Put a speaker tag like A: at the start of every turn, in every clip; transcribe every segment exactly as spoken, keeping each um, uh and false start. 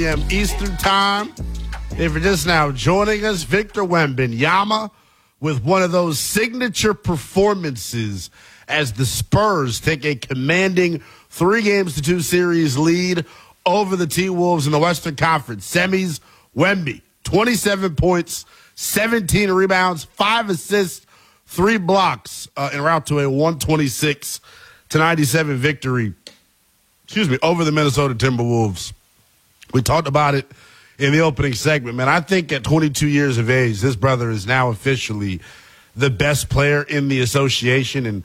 A: p m Eastern Time. If you're just now joining us, Victor Wembanyama with one of those signature performances as the Spurs take a commanding three games to two series lead over the T-Wolves in the Western Conference semis. Wemby, twenty-seven points, seventeen rebounds, five assists, three blocks uh, en route to a one twenty-six to ninety-seven victory, excuse me, over the Minnesota Timberwolves. We talked about it in the opening segment, man. I think at twenty-two years of age, this brother is now officially the best player in the association. And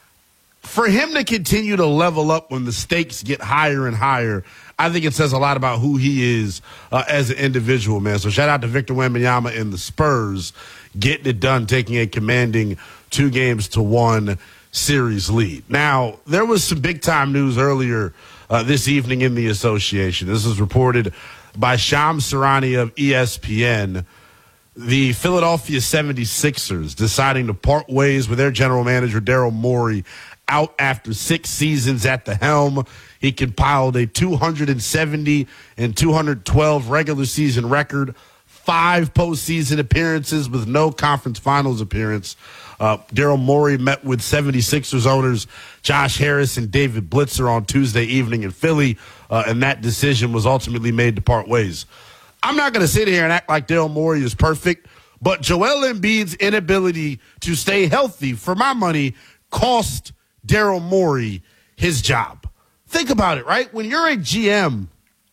A: for him to continue to level up when the stakes get higher and higher, I think it says a lot about who he is uh, as an individual, man. So shout out to Victor Wembanyama and the Spurs getting it done, taking a commanding two games to one series lead. Now, there was some big-time news earlier uh, this evening in the association. This was reported by Shams Charania of E S P N. The Philadelphia seventy-sixers deciding to part ways with their general manager, Daryl Morey, out after six seasons at the helm. He compiled a two hundred seventy and two hundred twelve regular season record, five postseason appearances with no conference finals appearance. Uh, Daryl Morey met with seventy-sixers owners Josh Harris and David Blitzer on Tuesday evening in Philly, uh, and that decision was ultimately made to part ways. I'm not going to sit here and act like Daryl Morey is perfect, but Joel Embiid's inability to stay healthy, for my money, cost Daryl Morey his job. Think about it, right? When you're a G M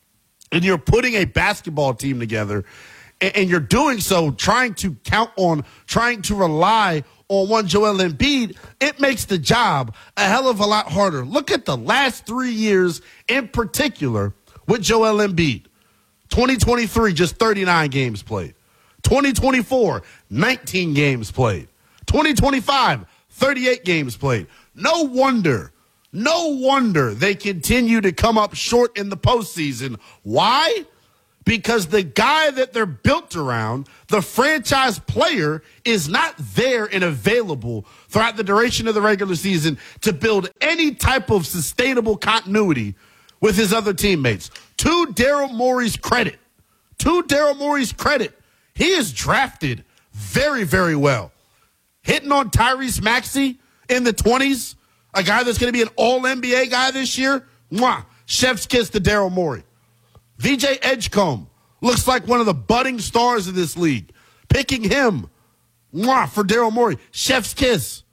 A: and you're putting a basketball team together and, and you're doing so trying to count on, trying to rely on one Joel Embiid, it makes the job a hell of a lot harder. Look at the last three years in particular with Joel Embiid. twenty twenty-three, just thirty-nine games played. twenty twenty-four, nineteen games played. twenty twenty-five, thirty-eight games played. No wonder, no wonder they continue to come up short in the postseason. Why? Because the guy that they're built around, the franchise player, is not there and available throughout the duration of the regular season to build any type of sustainable continuity with his other teammates. To Daryl Morey's credit, to Daryl Morey's credit, he is drafted very, very well. Hitting on Tyrese Maxey in the twenties, a guy that's going to be an all N B A guy this year, mwah, chef's kiss to Daryl Morey. V J Edgecombe looks like one of the budding stars of this league. Picking him, mwah, for Daryl Morey, chef's kiss.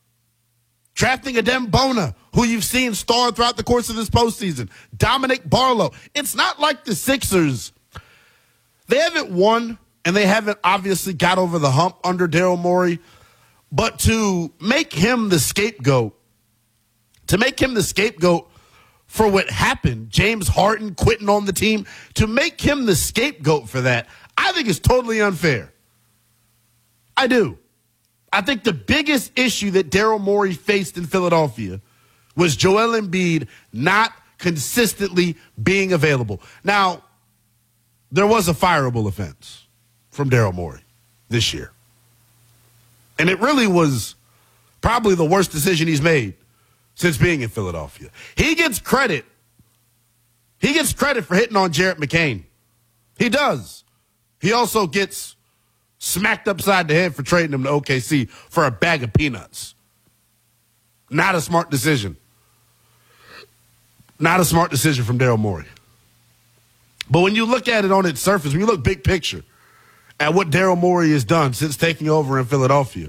A: Drafting Adem Bona, who you've seen star throughout the course of this postseason. Dominic Barlow. It's not like the Sixers. They haven't won, and they haven't obviously got over the hump under Daryl Morey. But to make him the scapegoat, to make him the scapegoat for what happened, James Harden quitting on the team, to make him the scapegoat for that, I think is totally unfair. I do. I think the biggest issue that Daryl Morey faced in Philadelphia was Joel Embiid not consistently being available. Now, there was a fireable offense from Daryl Morey this year. And it really was probably the worst decision he's made since being in Philadelphia. He gets credit. He gets credit for hitting on Jarrett McCain. He does. He also gets smacked upside the head for trading him to O K C for a bag of peanuts. Not a smart decision. Not a smart decision from Daryl Morey. But when you look at it on its surface, when you look big picture at what Daryl Morey has done since taking over in Philadelphia,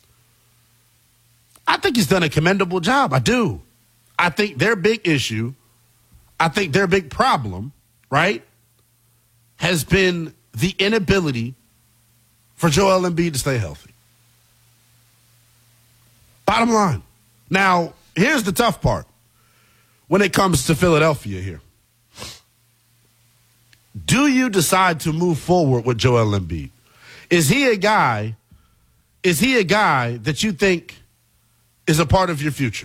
A: I think he's done a commendable job. I do. I think their big issue, I think their big problem, right, has been the inability for Joel Embiid to stay healthy. Bottom line. Now, here's the tough part when it comes to Philadelphia here. Do you decide to move forward with Joel Embiid? Is he a guy, is he a guy that you think is a part of your future?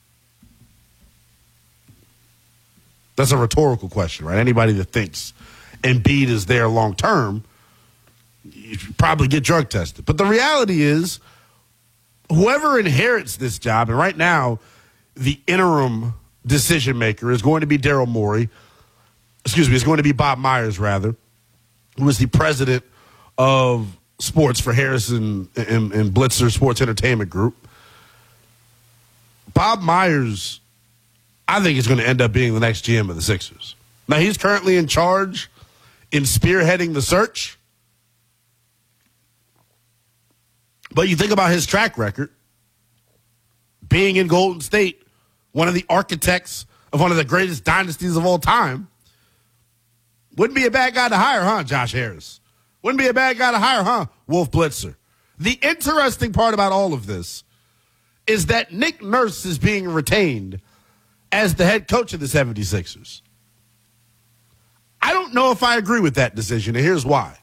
A: That's a rhetorical question, right? Anybody that thinks Embiid is there long term, you should probably get drug tested. But the reality is, whoever inherits this job, and right now, the interim decision maker is going to be Daryl Morey, excuse me, it's going to be Bob Myers, rather, who is the president of sports for Harrison and, and Blitzer Sports Entertainment Group. Bob Myers, I think, is going to end up being the next G M of the Sixers. Now, he's currently in charge in spearheading the search. But you think about his track record, being in Golden State, one of the architects of one of the greatest dynasties of all time. Wouldn't be a bad guy to hire, huh, Josh Harris? Wouldn't be a bad guy to hire, huh, Wolf Blitzer? The interesting part about all of this is that Nick Nurse is being retained as the head coach of the seventy-sixers. I don't know if I agree with that decision, and here's why.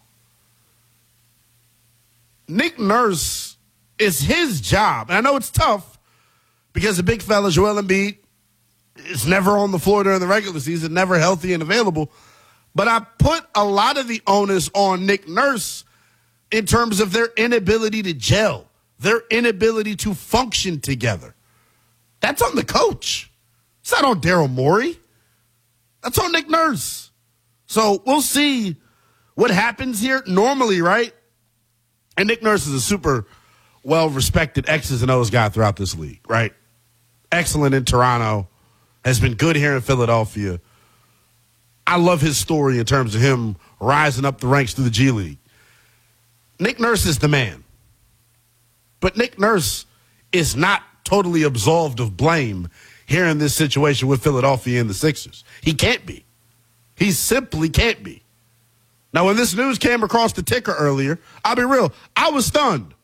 A: Nick Nurse, is his job, and I know it's tough because the big fella, Joel Embiid, is never on the floor during the regular season, never healthy and available. But I put a lot of the onus on Nick Nurse in terms of their inability to gel, their inability to function together. That's on the coach. It's not on Daryl Morey. That's on Nick Nurse. So we'll see what happens here. Normally, right? And Nick Nurse is a super well-respected X's and O's guy throughout this league, right? Excellent in Toronto. Has been good here in Philadelphia. I love his story in terms of him rising up the ranks through the G League. Nick Nurse is the man. But Nick Nurse is not totally absolved of blame here in this situation with Philadelphia and the Sixers. He can't be. He simply can't be. Now, when this news came across the ticker earlier, I'll be real, I was stunned.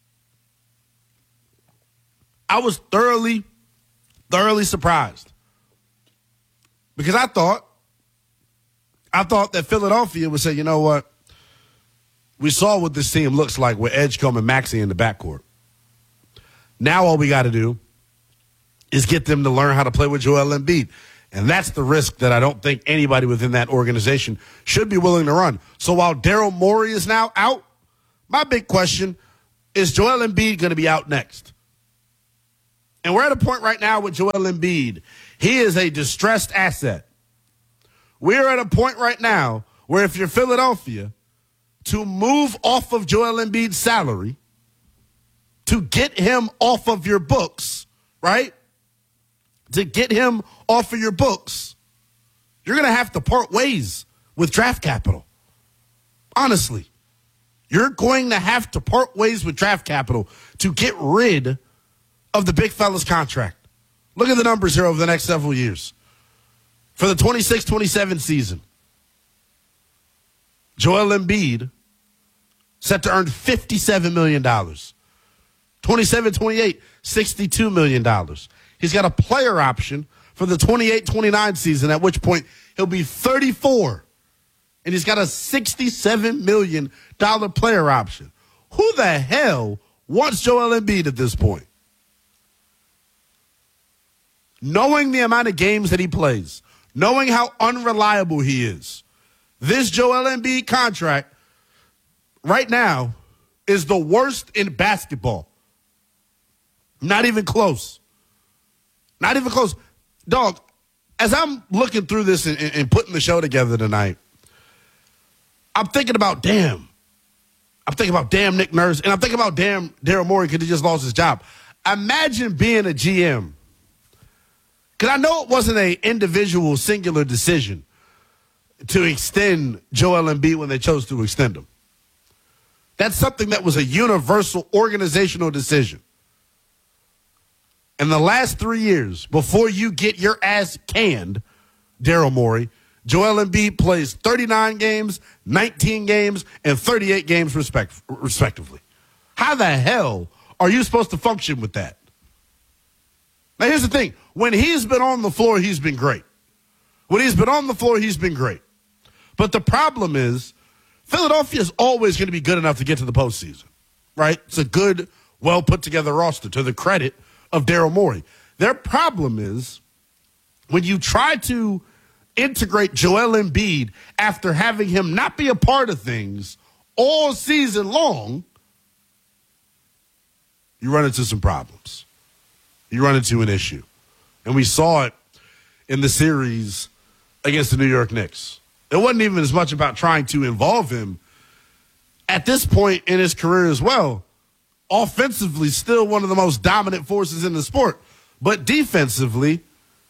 A: I was thoroughly, thoroughly surprised. Because I thought, I thought that Philadelphia would say, you know what? We saw what this team looks like with Edgecombe and Maxey in the backcourt. Now all we got to do is get them to learn how to play with Joel Embiid. And that's the risk that I don't think anybody within that organization should be willing to run. So while Daryl Morey is now out, my big question is Joel Embiid going to be out next? And we're at a point right now with Joel Embiid. He is a distressed asset. We're at a point right now where if you're Philadelphia, to move off of Joel Embiid's salary, to get him off of your books, right? To get him off of your books, you're going to have to part ways with draft capital. Honestly, you're going to have to part ways with draft capital to get rid of the big fella's contract. Look at the numbers here over the next several years. For the twenty-six twenty-seven season, Joel Embiid set to earn fifty-seven million dollars. twenty-seven twenty-eight, sixty-two million dollars. He's got a player option for the twenty-eight twenty-nine season, at which point he'll be thirty-four. And he's got a sixty-seven million dollars player option. Who the hell wants Joel Embiid at this point? Knowing the amount of games that he plays, knowing how unreliable he is, this Joel Embiid contract right now is the worst in basketball. Not even close. Not even close. Dog, as I'm looking through this and, and putting the show together tonight, I'm thinking about, damn. I'm thinking about, damn, Nick Nurse. And I'm thinking about, damn, Daryl Morey because he just lost his job. Imagine being a G M. Because I know it wasn't an individual, singular decision to extend Joel Embiid when they chose to extend him. That's something that was a universal organizational decision. In the last three years, before you get your ass canned, Daryl Morey, Joel Embiid plays thirty-nine games, nineteen games, and thirty-eight games respect, respectively. How the hell are you supposed to function with that? Now, here's the thing. When he's been on the floor, he's been great. When he's been on the floor, he's been great. But the problem is, Philadelphia is always going to be good enough to get to the postseason, right? It's a good, well-put-together roster to the credit of Daryl Morey. Their problem is, when you try to integrate Joel Embiid after having him not be a part of things all season long, you run into some problems. You run into an issue. And we saw it in the series against the New York Knicks. It wasn't even as much about trying to involve him. At this point in his career as well, offensively, still one of the most dominant forces in the sport. But defensively,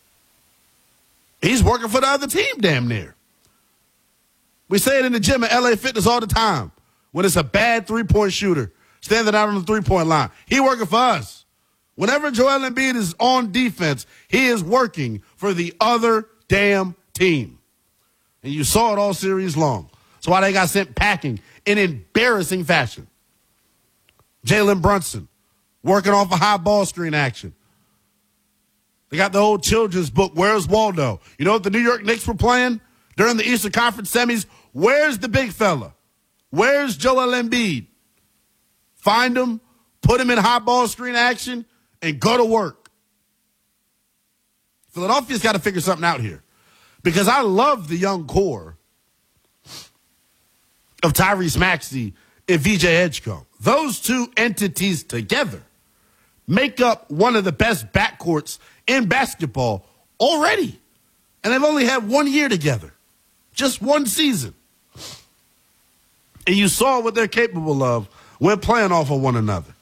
A: he's working for the other team damn near. We say it in the gym at L A Fitness all the time. When it's a bad three-point shooter standing out on the three-point line, he working for us. Whenever Joel Embiid is on defense, he is working for the other damn team. And you saw it all series long. That's why they got sent packing in embarrassing fashion. Jalen Brunson working off a high ball screen action. They got the old children's book, Where's Waldo? You know what the New York Knicks were playing during the Eastern Conference semis? Where's the big fella? Where's Joel Embiid? Find him, put him in high ball screen action, and go to work. Philadelphia's got to figure something out here. Because I love the young core of Tyrese Maxey and V J Edgecombe. Those two entities together make up one of the best backcourts in basketball already. And they've only had one year together. Just one season. And you saw what they're capable of when playing off of one another.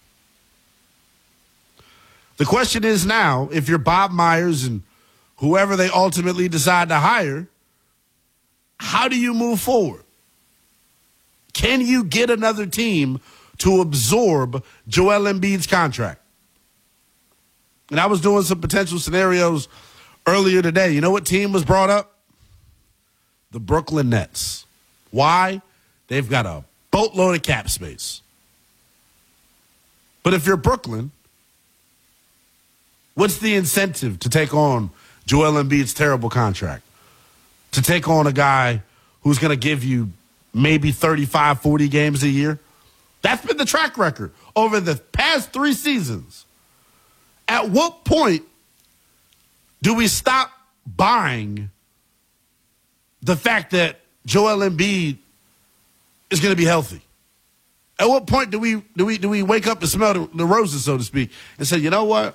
A: The question is now, if you're Bob Myers and whoever they ultimately decide to hire, how do you move forward? Can you get another team to absorb Joel Embiid's contract? And I was doing some potential scenarios earlier today. You know what team was brought up? The Brooklyn Nets. Why? They've got a boatload of cap space. But if you're Brooklyn, what's the incentive to take on Joel Embiid's terrible contract? To take on a guy who's going to give you maybe thirty-five, forty games a year? That's been the track record over the past three seasons. At what point do we stop buying the fact that Joel Embiid is going to be healthy? At what point do we do we do we wake up and smell the, the roses, so to speak, and say, you know what?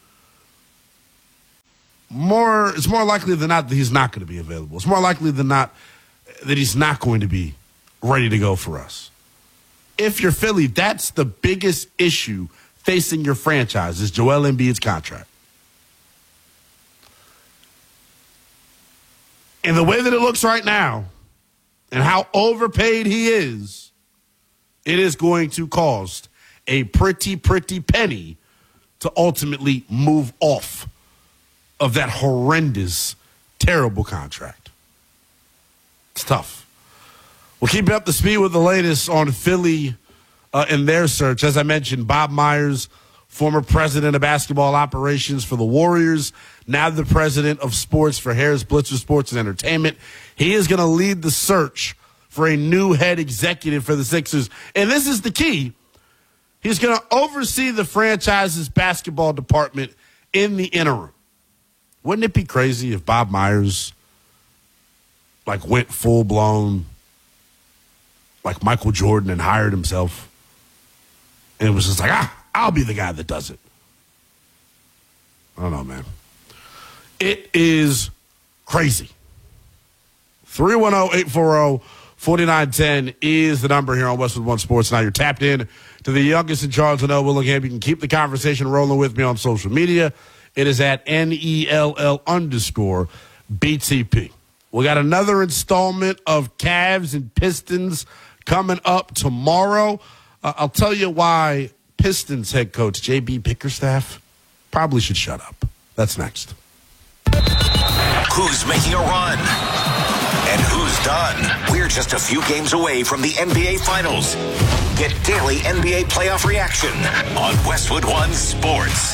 A: More, it's more likely than not that he's not going to be available. It's more likely than not that he's not going to be ready to go for us. If you're Philly, that's the biggest issue facing your franchise is Joel Embiid's contract. And the way that it looks right now and how overpaid he is, it is going to cost a pretty, pretty penny to ultimately move off of that horrendous, terrible contract. It's tough. We'll keep you up to speed with the latest on Philly uh, in their search. As I mentioned, Bob Myers, former president of basketball operations for the Warriors, now the president of sports for Harris Blitzer Sports and Entertainment. He is going to lead the search for a new head executive for the Sixers. And this is the key. He's going to oversee the franchise's basketball department in the interim. Wouldn't it be crazy if Bob Myers like went full blown like Michael Jordan and hired himself? And it was just like, ah, I'll be the guy that does it. I don't know, man. It is crazy. three one zero, eight four zero, four nine one zero is the number here on Westwood One Sports. Now you're tapped in to the youngest in Charles and Willingham. You can keep the conversation rolling with me on social media. It is at N E L L underscore B T P. We got another installment of Cavs and Pistons coming up tomorrow. Uh, I'll tell you why Pistons head coach J B Bickerstaff probably should shut up. That's next.
B: Who's making a run? And who's done? We're just a few games away from the N B A Finals. Get daily N B A playoff reaction on Westwood One Sports.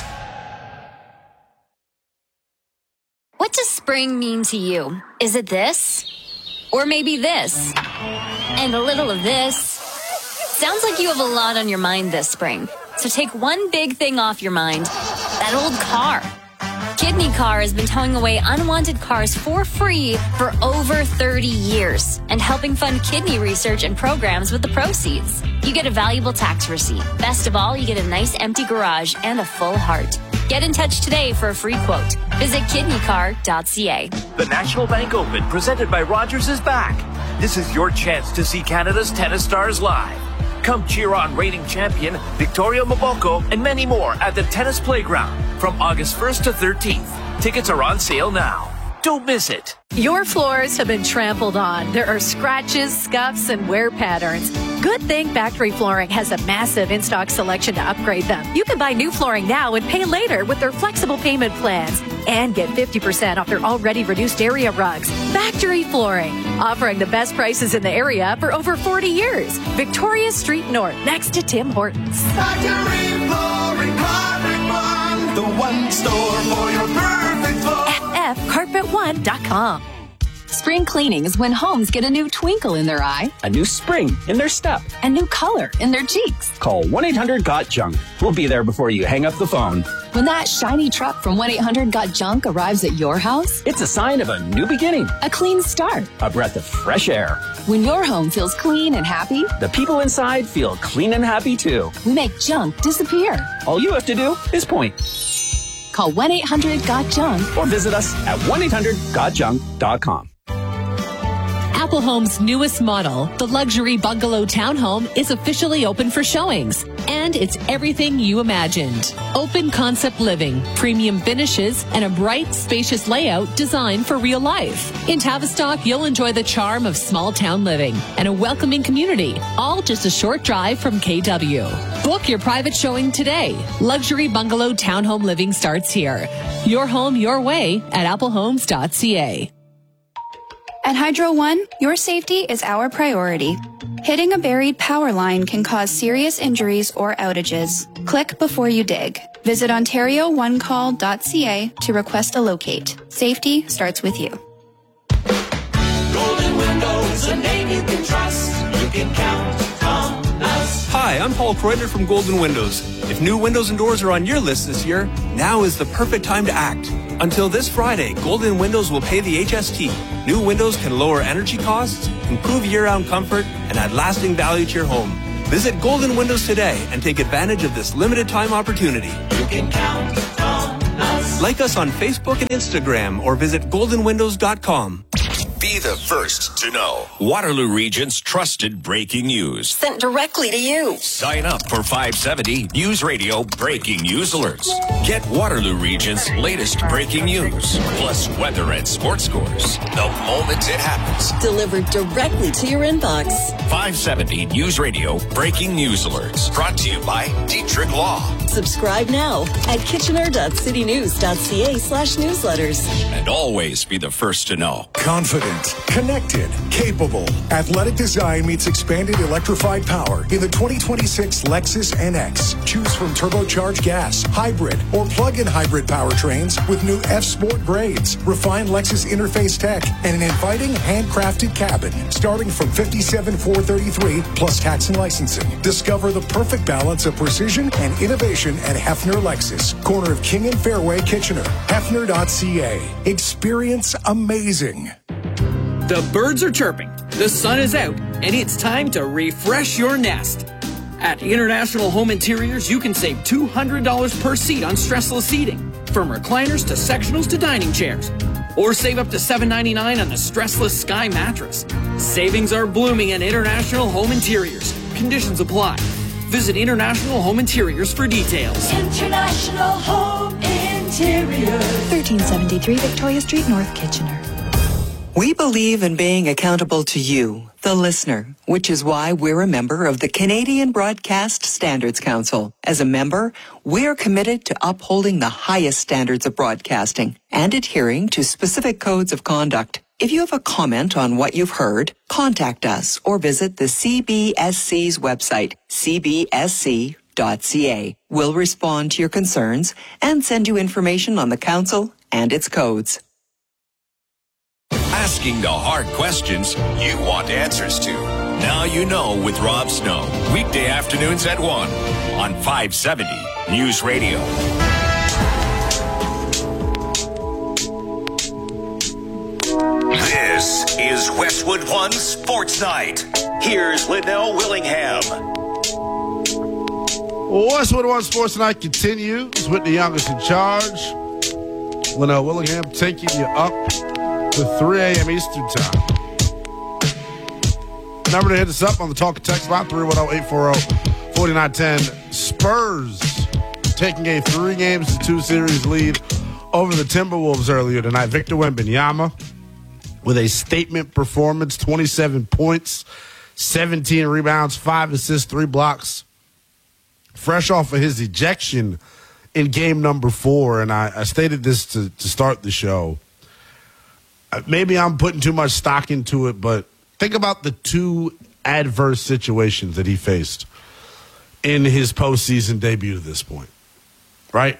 C: What does spring mean to you? Is it this? Or maybe this? And a little of this? Sounds like you have a lot on your mind this spring. So take one big thing off your mind. That old car. Kidney Car has been towing away unwanted cars for free for over thirty years and helping fund kidney research and programs with the proceeds. You get a valuable tax receipt. Best of all, you get a nice empty garage and a full heart. Get in touch today for a free quote. Visit kidney car dot c a.
D: The National Bank Open, presented by Rogers, is back. This is your chance to see Canada's tennis stars live. Come cheer on reigning champion Victoria Mboko and many more at the Tennis Playground from August first to thirteenth. Tickets are on sale now. Don't miss it.
E: Your floors have been trampled on. There are scratches, scuffs, and wear patterns. Good thing Factory Flooring has a massive in-stock selection to upgrade them. You can buy new flooring now and pay later with their flexible payment plans. And get fifty percent off their already reduced area rugs. Factory Flooring, offering the best prices in the area for over forty years. Victoria Street North, next to Tim Hortons.
F: Factory Flooring, Carpet One, the one store for your perfect floor.
E: F F carpet one dot com.
G: Spring cleaning is when homes get a new twinkle in their eye,
H: a new spring in their step,
G: a new color in their cheeks.
H: Call one eight hundred got junk. We'll be there before you hang up the phone.
G: When that shiny truck from one eight hundred got junk arrives at your house,
H: it's a sign of a new beginning,
G: a clean start,
H: a breath of fresh air.
G: When your home feels clean and happy,
H: the people inside feel clean and happy too.
G: We make junk disappear.
H: All you have to do is point.
G: Call one eight hundred got junk
H: or visit us at one eight hundred got junk dot com.
I: Apple Home's newest model, the luxury bungalow townhome, is officially open for showings. And it's everything you imagined. Open concept living, premium finishes, and a bright, spacious layout designed for real life. In Tavistock, you'll enjoy the charm of small town living and a welcoming community, all just a short drive from K W. Book your private showing today. Luxury bungalow townhome living starts here. Your home, your way at apple homes dot c a.
J: At Hydro One, your safety is our priority. Hitting a buried power line can cause serious injuries or outages. Click before you dig. Visit ontario one call dot c a to request a locate. Safety starts with you.
F: Golden Windows, a name you can trust. You can count on us.
K: Hi, I'm Paul Kreuter from Golden Windows. If new windows and doors are on your list this year, now is the perfect time to act. Until this Friday, Golden Windows will pay the H S T. New windows can lower energy costs, improve year-round comfort, and add lasting value to your home. Visit Golden Windows today and take advantage of this limited-time opportunity.
F: You can count on us.
K: Like us on Facebook and Instagram or visit golden windows dot com.
B: Be the first to know. Waterloo Region's trusted breaking news.
L: Sent directly to you.
B: Sign up for five seventy News Radio Breaking News Alerts. Get Waterloo Region's latest breaking news, plus weather and sports scores, the moment it happens.
L: Delivered directly to your inbox.
B: five seventy News Radio Breaking News Alerts. Brought to you by Dietrich Law.
L: Subscribe now at kitchener dot city news dot c a slash newsletters.
B: And always be the first to know.
M: Confident, connected, capable. Athletic design meets expanded electrified power in the twenty twenty-six Lexus N X. Choose from turbocharged gas, hybrid, or plug-in hybrid powertrains with new F-Sport grades, refined Lexus interface tech, and an inviting handcrafted cabin starting from fifty-seven thousand four hundred thirty-three dollars plus tax and licensing. Discover the perfect balance of precision and innovation at Hefner Lexus, corner of King and Fairway, Kitchener. Hefner dot c a. Experience amazing.
N: The birds are chirping, the sun is out, and it's time to refresh your nest. At International Home Interiors, you can save two hundred dollars per seat on stressless seating, from recliners to sectionals to dining chairs. Or save up to seven ninety-nine on the stressless Sky mattress. Savings are blooming at International Home Interiors. Conditions apply. Visit International Home Interiors for details.
F: International Home Interiors.
O: thirteen seventy-three Victoria Street, North Kitchener.
P: We believe in being accountable to you, the listener, which is why we're a member of the Canadian Broadcast Standards Council. As a member, we're committed to upholding the highest standards of broadcasting and adhering to specific codes of conduct. If you have a comment on what you've heard, contact us or visit the C B S C's website, c b s c dot c a. We'll respond to your concerns and send you information on the council and its codes.
B: Asking the hard questions you want answers to. Now you know with Rob Snow. Weekday afternoons at one on five seventy News Radio. This is Westwood One Sports Night. Here's Liddell Willingham.
A: Westwood One Sports Night continues with the youngest in charge. Liddell Willingham taking you up to three a.m. Eastern Time. Number to hit us up on the Talk and Text line, three one zero, eight four zero, four nine one zero. Spurs taking a three games to two series lead over the Timberwolves earlier tonight. Victor Wembanyama with a statement performance, twenty-seven points, seventeen rebounds, five assists, three blocks. Fresh off of his ejection in game number four, and I, I stated this to, to start the show. Maybe I'm putting too much stock into it, but think about the two adverse situations that he faced in his postseason debut to this point, right?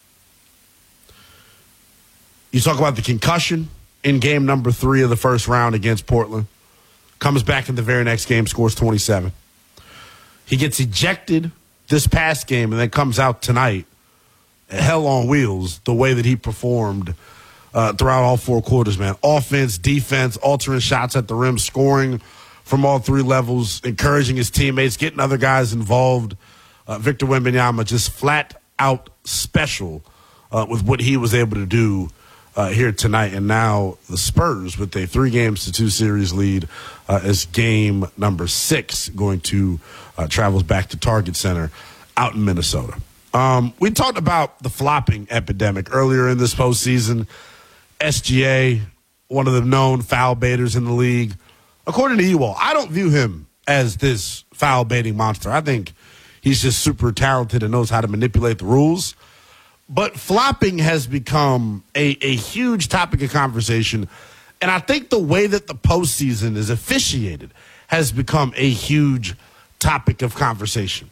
A: You talk about the concussion in game number three of the first round against Portland. Comes back in the very next game, scores twenty-seven. He gets ejected this past game and then comes out tonight, hell on wheels, the way that he performed uh, throughout all four quarters, man. Offense, defense, altering shots at the rim, scoring from all three levels, encouraging his teammates, getting other guys involved. Uh, Victor Wembanyama just flat out special uh, with what he was able to do uh, here tonight. And now the Spurs with a three games to two series lead uh, as game number six going to uh, travels back to Target Center out in Minnesota. Um, we talked about the flopping epidemic earlier in this postseason. S G A, one of the known foul baiters in the league. According to you all, I don't view him as this foul baiting monster. I think he's just super talented and knows how to manipulate the rules. But flopping has become a, a huge topic of conversation. And I think the way that the postseason is officiated has become a huge topic of conversation.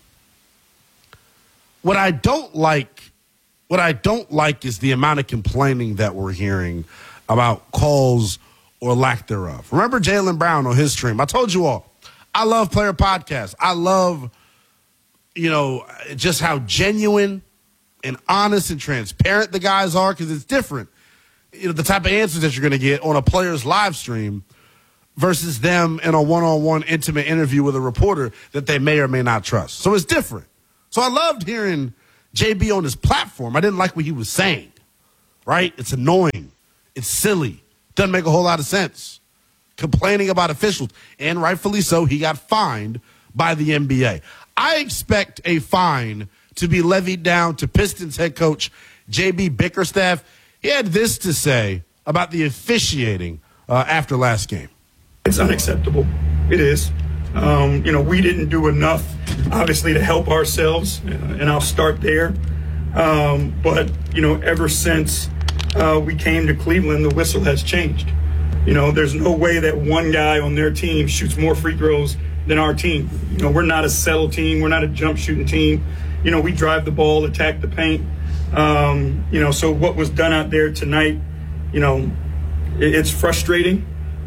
A: What I don't like, what I don't like is the amount of complaining that we're hearing about calls or lack thereof. Remember Jaylen Brown on his stream? I told you all, I love player podcasts. I love, you know, just how genuine and honest and transparent the guys are, because it's different. You know, the type of answers that you're going to get on a player's live stream versus them in a one-on-one intimate interview with a reporter that they may or may not trust. So it's different. So I loved hearing J B on his platform. I didn't like what he was saying, right? It's annoying. It's silly. Doesn't make a whole lot of sense. Complaining about officials. And rightfully so, he got fined by the N B A. I expect a fine to be levied down to Pistons head coach J B Bickerstaff. He had this to say about the officiating uh, after last game.
Q: It's unacceptable. It is. Um, you know, we didn't do enough, obviously, to help ourselves, uh, and I'll start there. Um, but, you know, ever since uh, we came to Cleveland, the whistle has changed. You know, there's no way that one guy on their team shoots more free throws than our team. You know, we're not a settle team. We're not a jump shooting team. You know, we drive the ball, attack the paint. Um, you know, so what was done out there tonight, you know, it, it's frustrating.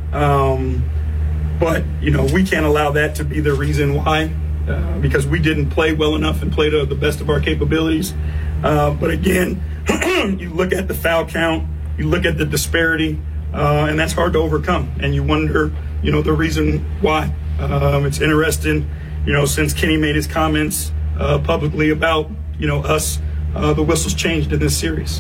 Q: Um, but, you know, we can't allow that to be the reason why, uh, because we didn't play well enough and play to the best of our capabilities. Uh, but again, you look at the foul count, you look at the disparity, uh, and that's hard to overcome. And you wonder, you know, the reason why. Um, it's interesting, you know, since Kenny made his comments uh, publicly about, you know, us, uh, the whistle's changed in this series.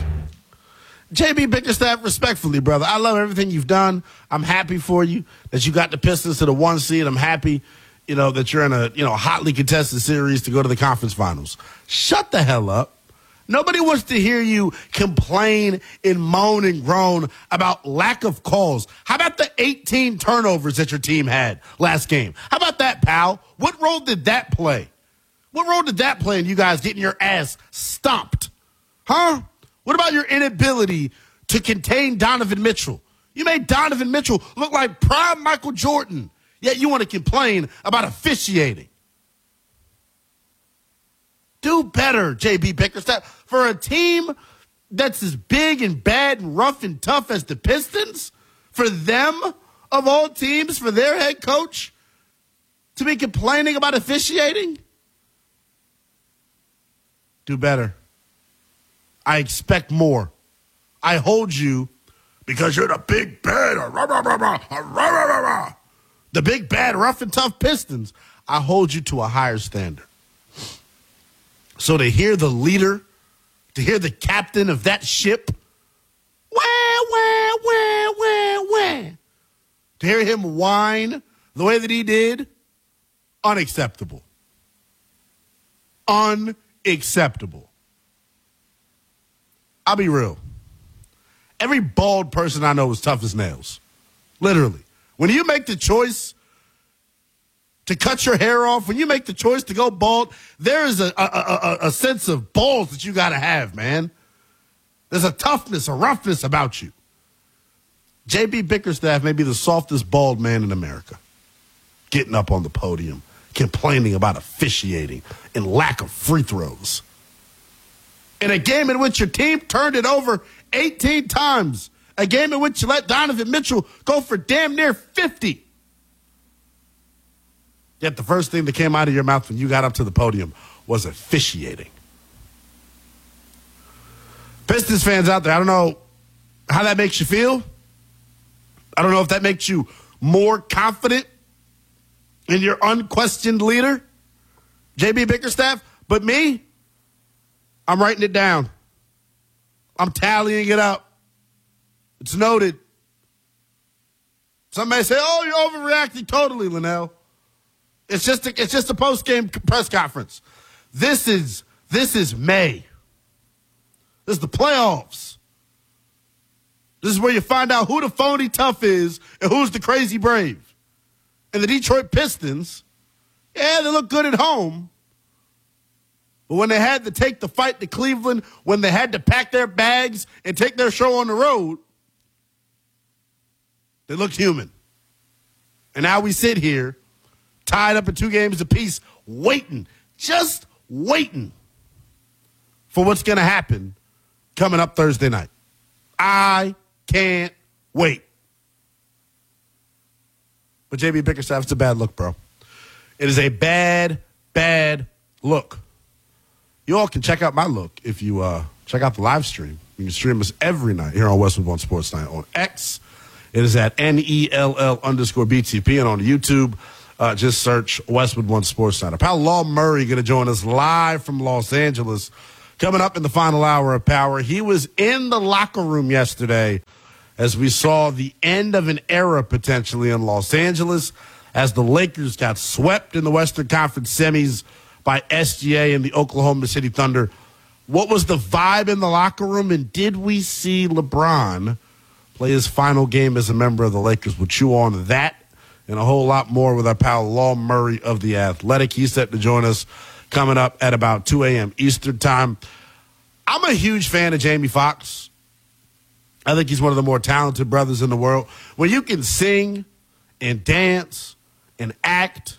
A: J B Bickerstaff, respectfully, brother, I love everything you've done. I'm happy for you that you got the Pistons to the one seed. I'm happy, you know, that you're in a, you know, hotly contested series to go to the conference finals. Shut the hell up. Nobody wants to hear you complain and moan and groan about lack of calls. How about the eighteen turnovers that your team had last game? How about that, pal? What role did that play? What role did that play in you guys getting your ass stomped? Huh? What about your inability to contain Donovan Mitchell? You made Donovan Mitchell look like prime Michael Jordan, yet you want to complain about officiating. Do better, J B Bickerstaff. For a team that's as big and bad and rough and tough as the Pistons, for them, of all teams, for their head coach, to be complaining about officiating? Do better. I expect more. I hold you because you're the big bad, rah, rah, rah, rah, rah, rah, rah. The big bad rough and tough Pistons. I hold you to a higher standard. So to hear the leader, to hear the captain of that ship, wah, wah, wah, wah, wah, to hear him whine the way that he did, unacceptable. Unacceptable. I'll be real. Every bald person I know is tough as nails. Literally. When you make the choice to cut your hair off, when you make the choice to go bald, there is a, a, a, a sense of balls that you got to have, man. There's a toughness, a roughness about you. J B Bickerstaff may be the softest bald man in America. Getting up on the podium, complaining about officiating and lack of free throws. In a game in which your team turned it over eighteen times. A game in which you let Donovan Mitchell go for damn near fifty. Yet the first thing that came out of your mouth when you got up to the podium was officiating. Pistons fans out there, I don't know how that makes you feel. I don't know if that makes you more confident in your unquestioned leader, J B Bickerstaff. But me, I'm writing it down. I'm tallying it up. It's noted. Some may say, oh, you're overreacting. Totally, Linnell. It's just a, it's just a post-game press conference. This is this is May. This is the playoffs. This is where you find out who the phony tough is and who's the crazy brave. And the Detroit Pistons, yeah, they look good at home. But when they had to take the fight to Cleveland, when they had to pack their bags and take their show on the road, they looked human. And now we sit here, tied up in two games apiece, waiting, just waiting for what's going to happen coming up Thursday night. I can't wait. But J B Bickerstaff, it's a bad look, bro. It is a bad, bad look. You all can check out my look if you uh, check out the live stream. You can stream us every night here on Westwood One Sports Night on X. It is at N E L L underscore B T P. And on YouTube, uh, just search Westwood One Sports Night. Our pal Law Murray going to join us live from Los Angeles. Coming up in the final hour of Power. He was in the locker room yesterday as we saw the end of an era potentially in Los Angeles as the Lakers got swept in the Western Conference semis by S G A and the Oklahoma City Thunder. What was the vibe in the locker room, and did we see LeBron play his final game as a member of the Lakers? We'll chew on that and a whole lot more with our pal Law Murray of The Athletic. He's set to join us coming up at about two a.m. Eastern time. I'm a huge fan of Jamie Foxx. I think he's one of the more talented brothers in the world. When you can sing and dance and act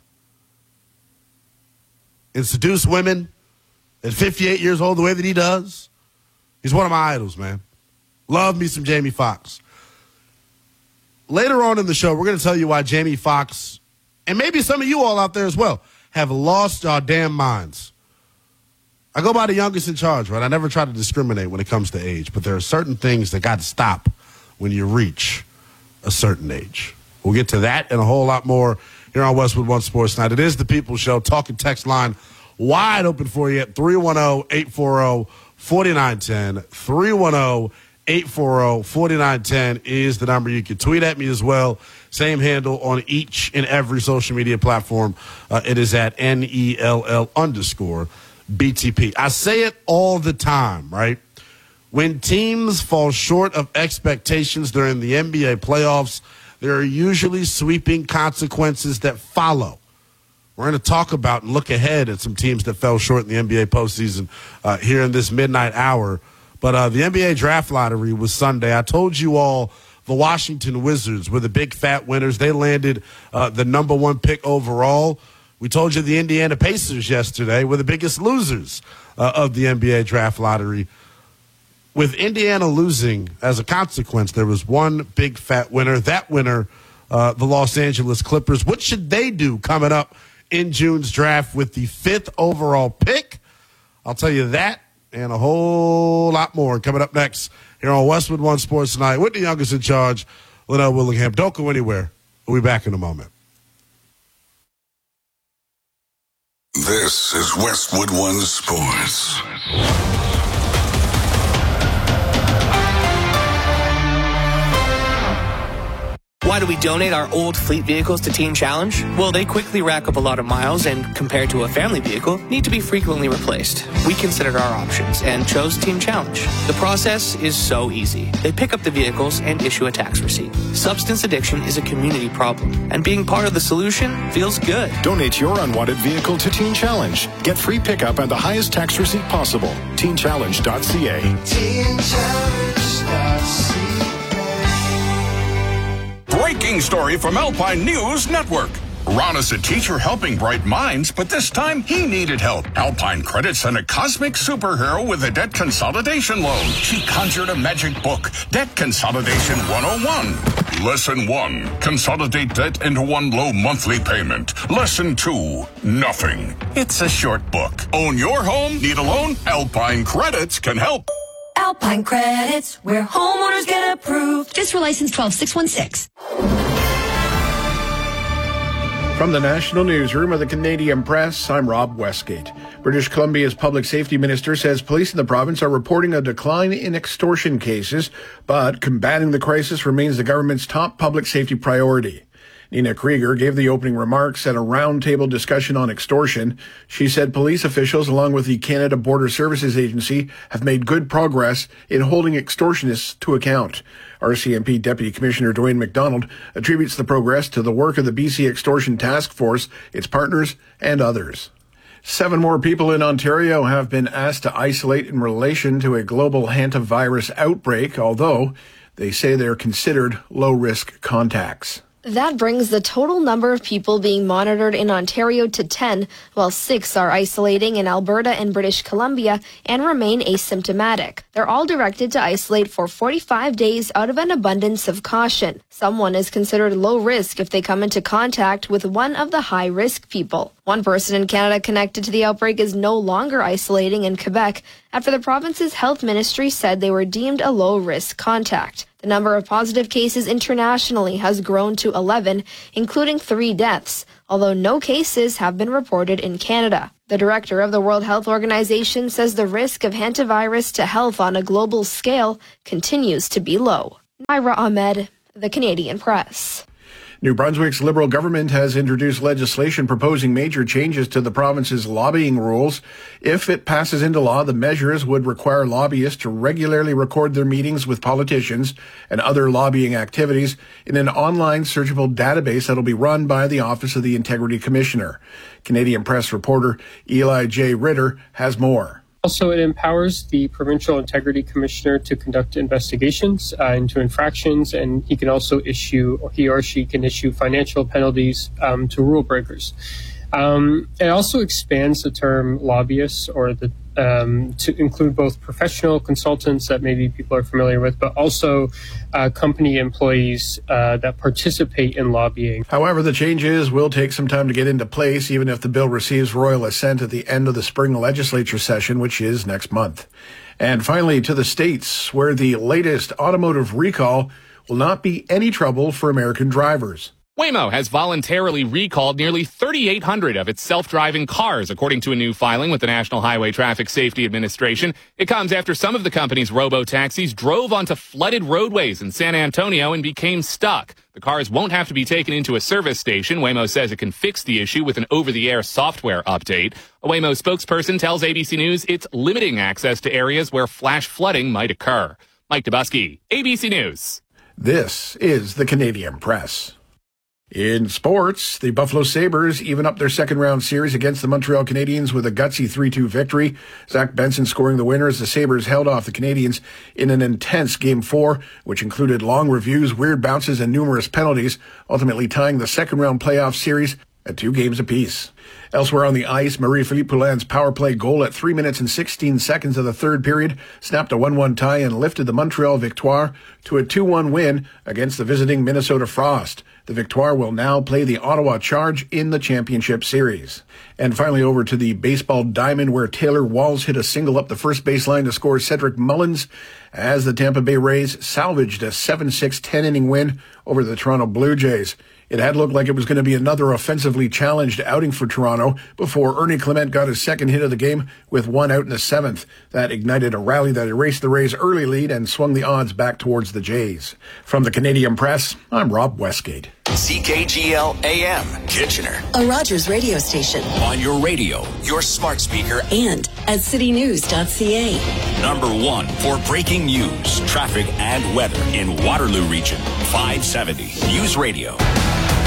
A: and seduce women at fifty-eight years old the way that he does, he's one of my idols, man. Love me some Jamie Foxx. Later on in the show, we're going to tell you why Jamie Foxx, and maybe some of you all out there as well, have lost your damn minds. I go by the youngest in charge, right? I never try to discriminate when it comes to age, but there are certain things that got to stop when you reach a certain age. We'll get to that and a whole lot more here on Westwood One Sports Night. It is the People's Show. Talking text line wide open for you at three one zero, eight four zero, four nine one zero. three one zero, eight four zero, four nine one zero is the number. You can tweet at me as well. Same handle on each and every social media platform. Uh, it is at N E L L underscore B T P. I say it all the time, right? When teams fall short of expectations during the N B A playoffs, there are usually sweeping consequences that follow. We're going to talk about and look ahead at some teams that fell short in the N B A postseason uh, here in this midnight hour. But uh, the N B A draft lottery was Sunday. I told you all the Washington Wizards were the big fat winners. They landed uh, the number one pick overall. We told you the Indiana Pacers yesterday were the biggest losers uh, of the N B A draft lottery. With Indiana losing, as a consequence, there was one big fat winner. That winner, uh, the Los Angeles Clippers. What should they do coming up in June's draft with the fifth overall pick? I'll tell you that and a whole lot more coming up next here on Westwood One Sports Tonight. Whitney Young is in charge. Linnell Willingham. Don't go anywhere. We'll be back in a moment.
R: This is Westwood One Sports.
S: Why do we donate our old fleet vehicles to Teen Challenge? Well, they quickly rack up a lot of miles and, compared to a family vehicle, need to be frequently replaced. We considered our options and chose Teen Challenge. The process is so easy. They pick up the vehicles and issue a tax receipt. Substance addiction is a community problem, and being part of the solution feels good.
T: Donate your unwanted vehicle to Teen Challenge. Get free pickup and the highest tax receipt possible. teen challenge dot c a.
F: teen challenge dot c a.
U: Breaking story from Alpine News Network. Ron is a teacher helping bright minds, but this time he needed help. Alpine Credit sent a cosmic superhero with a debt consolidation loan. She conjured a magic book, Debt Consolidation one oh one. Lesson one, consolidate debt into one low monthly payment. Lesson two, nothing. It's a short book. Own your home? Need a loan? Alpine Credits can help.
V: Alpine Credits, where homeowners get approved. Just for license twelve six one six.
W: From the National Newsroom of the Canadian Press, I'm Rob Westgate. British Columbia's Public Safety Minister says police in the province are reporting a decline in extortion cases, but combating the crisis remains the government's top public safety priority. Nina Krieger gave the opening remarks at a roundtable discussion on extortion. She said police officials, along with the Canada Border Services Agency, have made good progress in holding extortionists to account. R C M P Deputy Commissioner Dwayne McDonald attributes the progress to the work of the B C Extortion Task Force, its partners, and others. Seven more people in Ontario have been asked to isolate in relation to a global hantavirus outbreak, although they say they're considered low-risk contacts.
X: That brings the total number of people being monitored in Ontario to ten, while six are isolating in Alberta and British Columbia and remain asymptomatic. They're all directed to isolate for forty-five days out of an abundance of caution. Someone is considered low risk if they come into contact with one of the high-risk people. One person in Canada connected to the outbreak is no longer isolating in Quebec after the province's health ministry said they were deemed a low-risk contact. The number of positive cases internationally has grown to eleven, including three deaths, although no cases have been reported in Canada. The director of the World Health Organization says the risk of hantavirus to health on a global scale continues to be low. Myra Ahmed, The Canadian Press.
W: New Brunswick's Liberal government has introduced legislation proposing major changes to the province's lobbying rules. If it passes into law, the measures would require lobbyists to regularly record their meetings with politicians and other lobbying activities in an online searchable database that will be run by the Office of the Integrity Commissioner. Canadian Press reporter Eli J. Ritter has more.
Y: Also, it empowers the Provincial Integrity Commissioner to conduct investigations uh, into infractions, and he can also issue, or he or she can issue financial penalties um, to rule breakers. Um, it also expands the term lobbyists, or the um, to include both professional consultants that maybe people are familiar with, but also uh, company employees uh, that participate in lobbying.
W: However, the changes will take some time to get into place, even if the bill receives royal assent at the end of the spring legislature session, which is next month. And finally, to the States, where the latest automotive recall will not be any trouble for American drivers.
Z: Waymo has voluntarily recalled nearly thirty-eight hundred of its self-driving cars, according to a new filing with the National Highway Traffic Safety Administration. It comes after some of the company's robo-taxis drove onto flooded roadways in San Antonio and became stuck. The cars won't have to be taken into a service station. Waymo says it can fix the issue with an over-the-air software update. A Waymo spokesperson tells A B C News it's limiting access to areas where flash flooding might occur. Mike Dubusky, A B C News.
W: This is the Canadian Press. In sports, the Buffalo Sabres even up their second-round series against the Montreal Canadiens with a gutsy three two victory. Zach Benson scoring the winner as the Sabres held off the Canadiens in an intense Game four, which included long reviews, weird bounces, and numerous penalties, ultimately tying the second-round playoff series at two games apiece. Elsewhere on the ice, Marie-Philippe Poulin's power play goal at three minutes and sixteen seconds of the third period snapped a one one tie and lifted the Montreal Victoire to a two one win against the visiting Minnesota Frost. The Victoire will now play the Ottawa Charge in the championship series. And finally over to the baseball diamond, where Taylor Walls hit a single up the first baseline to score Cedric Mullins as the Tampa Bay Rays salvaged a seven six ten-inning win over the Toronto Blue Jays. It had looked like it was going to be another offensively challenged outing for Toronto before Ernie Clement got his second hit of the game with one out in the seventh. That ignited a rally that erased the Rays' early lead and swung the odds back towards the Jays. From the Canadian Press, I'm Rob Westgate.
B: C K G L A M, Kitchener.
L: A Rogers radio station.
B: On your radio, your smart speaker,
L: and at city news dot c a.
B: Number one for breaking news, traffic, and weather in Waterloo Region. five seventy News Radio.